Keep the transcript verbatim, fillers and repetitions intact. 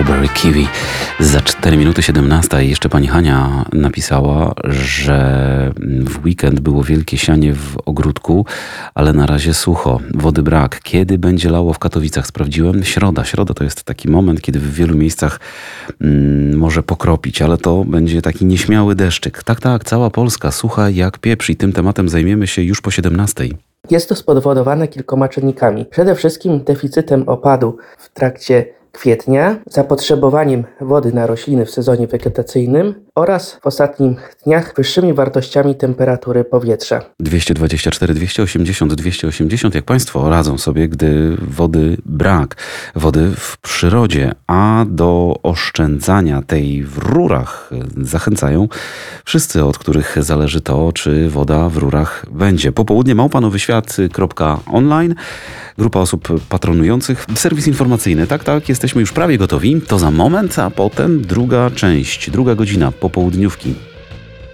Strawberry Kiwi. Za cztery minuty siedemnasta i jeszcze pani Hania napisała, że w weekend było wielkie sianie w ogródku, ale na razie sucho, wody brak. Kiedy będzie lało w Katowicach? Sprawdziłem. Środa. Środa to jest taki moment, kiedy w wielu miejscach mm, może pokropić, ale to będzie taki nieśmiały deszczyk. Tak, tak, cała Polska sucha jak pieprz i tym tematem zajmiemy się już po siedemnastej. Jest to spowodowane kilkoma czynnikami. Przede wszystkim deficytem opadu w trakcie kwietnia, zapotrzebowaniem wody na rośliny w sezonie wegetacyjnym oraz w ostatnich dniach wyższymi wartościami temperatury powietrza. dwieście dwadzieścia cztery, dwieście osiemdziesiąt, dwieście osiemdziesiąt. Jak państwo radzą sobie, gdy wody brak, wody w przyrodzie, a do oszczędzania tej w rurach zachęcają wszyscy, od których zależy to, czy woda w rurach będzie. Popołudnie małpa nowy świat kropka online. Grupa osób patronujących. Serwis informacyjny. Tak, tak, jesteśmy już prawie gotowi. To za moment, a potem druga część, druga godzina popołudniówki.